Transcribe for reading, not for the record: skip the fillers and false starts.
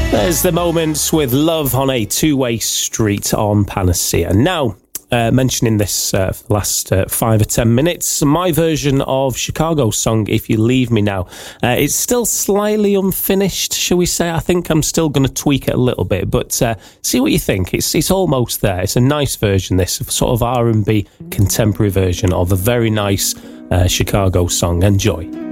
There's the moments with Love on a two-way street on Panacea. Now, mentioning this for the last 5 or 10 minutes, my version of Chicago's song, If You Leave Me Now, it's still slightly unfinished, shall we say. I think I'm still going to tweak it a little bit, but see what you think. It's almost there. It's a nice version, this sort of R&B contemporary version of a very nice Chicago song. Enjoy.